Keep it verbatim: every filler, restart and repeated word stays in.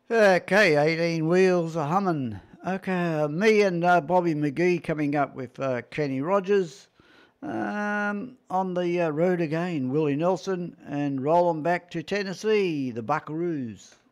Okay, eighteen wheels a humming. Okay, uh, me and uh, Bobby McGee coming up with uh, Kenny Rogers. Um, on the uh, road again, Willie Nelson and rolling back to Tennessee, the Buckaroos.